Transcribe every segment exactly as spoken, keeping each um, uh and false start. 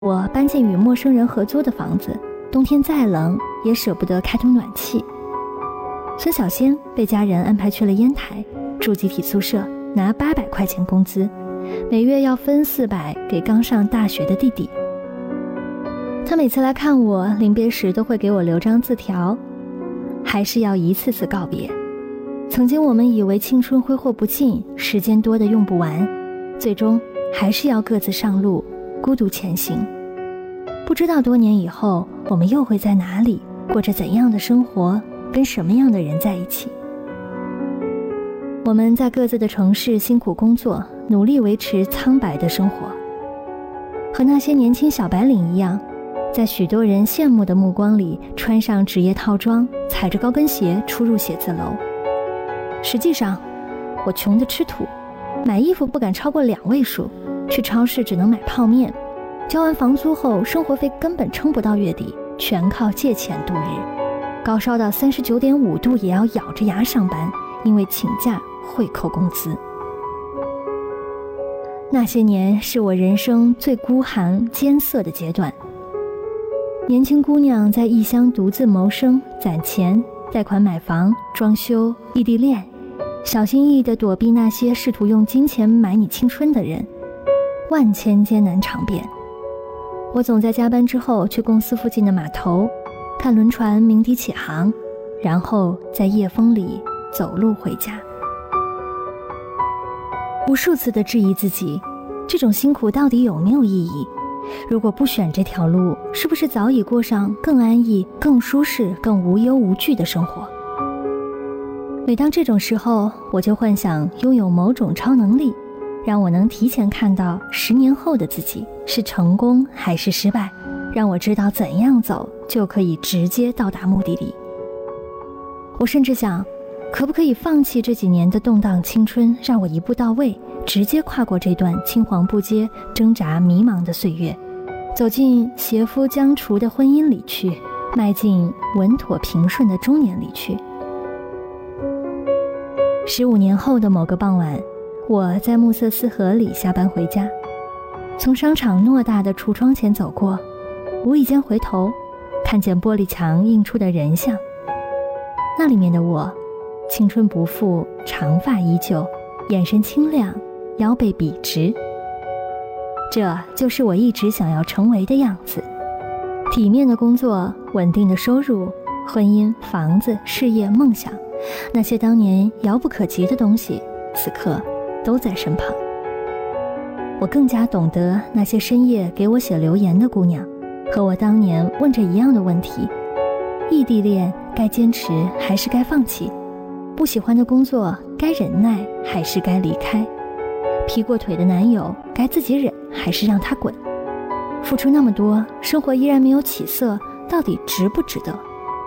我搬进与陌生人合租的房子，冬天再冷也舍不得开通暖气。孙小仙被家人安排去了烟台，住集体宿舍，拿八百块钱工资，每月要分四百给刚上大学的弟弟。他每次来看我，临别时都会给我留张字条，还是要一次次告别。曾经我们以为青春挥霍不尽，时间多的用不完，最终还是要各自上路，孤独前行。不知道多年以后，我们又会在哪里，过着怎样的生活，跟什么样的人在一起。我们在各自的城市辛苦工作，努力维持苍白的生活，和那些年轻小白领一样，在许多人羡慕的目光里穿上职业套装，踩着高跟鞋出入写字楼。实际上我穷得吃土，买衣服不敢超过两位数，去超市只能买泡面，交完房租后生活费根本撑不到月底，全靠借钱度日，高烧到三十九点五度也要咬着牙上班，因为请假会扣工资。那些年是我人生最孤寒艰涩的阶段，年轻姑娘在异乡独自谋生，攒钱贷款买房装修异地恋，小心翼翼地躲避那些试图用金钱买你青春的人，万千艰难尝遍。我总在加班之后去公司附近的码头，看轮船鸣笛起航，然后在夜风里走路回家。无数次地质疑自己，这种辛苦到底有没有意义？如果不选这条路，是不是早已过上更安逸、更舒适、更无忧无惧的生活？每当这种时候，我就幻想拥有某种超能力，让我能提前看到十年后的自己是成功还是失败，让我知道怎样走就可以直接到达目的地。我甚至想，可不可以放弃这几年的动荡青春，让我一步到位，直接跨过这段青黄不接、挣扎迷茫的岁月，走进携夫将除的婚姻里去，迈进稳妥平顺的中年里去。十五年后的某个傍晚，我在暮色四合里下班回家，从商场偌大的橱窗前走过，无意间回头，看见玻璃墙映出的人像，那里面的我，青春不复，长发依旧，眼神清亮，腰背笔直。这就是我一直想要成为的样子。体面的工作，稳定的收入，婚姻、房子、事业、梦想，那些当年遥不可及的东西，此刻都在身旁。我更加懂得那些深夜给我写留言的姑娘，和我当年问着一样的问题：异地恋该坚持还是该放弃？不喜欢的工作该忍耐还是该离开？劈过腿的男友该自己忍还是让他滚？付出那么多，生活依然没有起色，到底值不值得？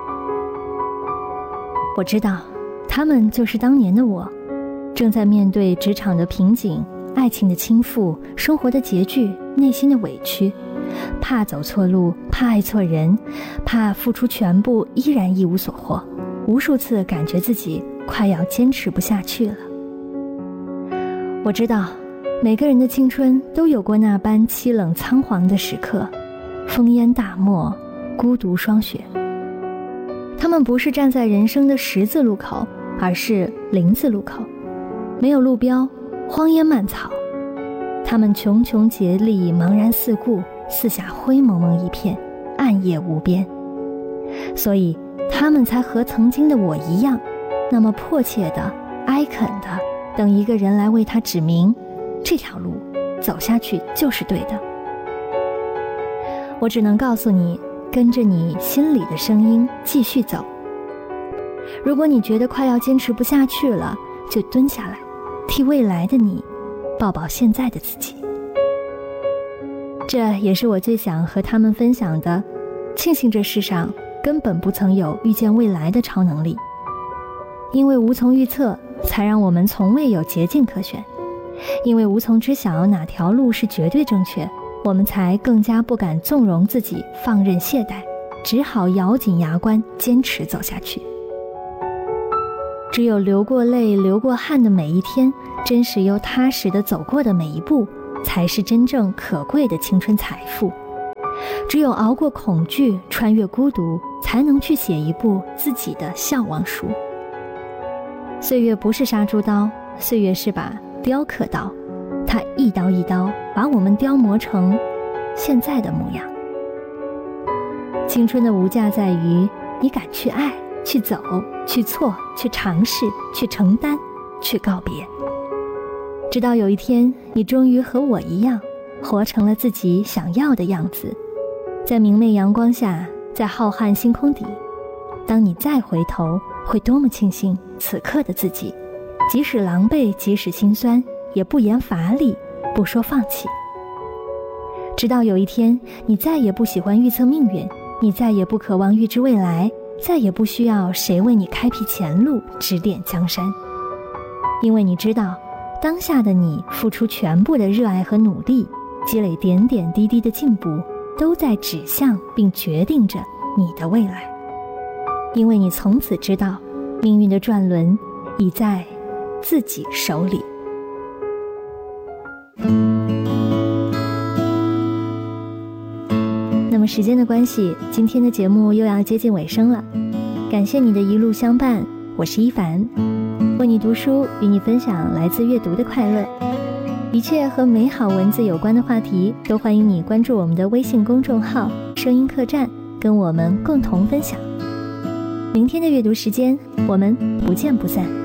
我知道，他们就是当年的我，正在面对职场的瓶颈、爱情的倾覆、生活的拮据、内心的委屈，怕走错路，怕爱错人，怕付出全部依然一无所获，无数次感觉自己快要坚持不下去了。我知道，每个人的青春都有过那般凄冷苍黄的时刻，烽烟大漠，孤独霜雪。他们不是站在人生的十字路口，而是零字路口，没有路标，荒烟蔓草。他们穷穷竭力，茫然四顾，四下灰蒙蒙一片，暗夜无边。所以他们才和曾经的我一样，那么迫切的、哀恳的等一个人来为他指明，这条路走下去就是对的。我只能告诉你，跟着你心里的声音继续走。如果你觉得快要坚持不下去了，就蹲下来，替未来的你抱抱现在的自己。这也是我最想和他们分享的，庆幸这世上根本不曾有预见未来的超能力，因为无从预测，才让我们从未有捷径可选，因为无从知晓哪条路是绝对正确，我们才更加不敢纵容自己放任懈怠，只好咬紧牙关坚持走下去。只有流过泪流过汗的每一天，真实又踏实地走过的每一步，才是真正可贵的青春财富， 只有熬过恐惧，穿越孤独，才能去写一部自己的向往书。岁月不是杀猪刀，岁月是把雕刻刀，它一刀一刀把我们雕磨成现在的模样。青春的无价在于你敢去爱，去走，去错，去尝试，去承担，去告别。直到有一天，你终于和我一样，活成了自己想要的样子，在明媚阳光下，在浩瀚星空底，当你再回头，会多么庆幸此刻的自己，即使狼狈，即使心酸，也不言乏力，不说放弃。直到有一天，你再也不喜欢预测命运，你再也不渴望预知未来，再也不需要谁为你开辟前路，指点江山。因为你知道，当下的你付出全部的热爱和努力，积累点点滴滴的进步，都在指向并决定着你的未来。因为你从此知道，命运的转轮已在自己手里。那么时间的关系，今天的节目又要接近尾声了。感谢你的一路相伴，我是一凡，为你读书，与你分享来自阅读的快乐。一切和美好文字有关的话题，都欢迎你关注我们的微信公众号声音客栈，跟我们共同分享。明天的阅读时间，我们不见不散。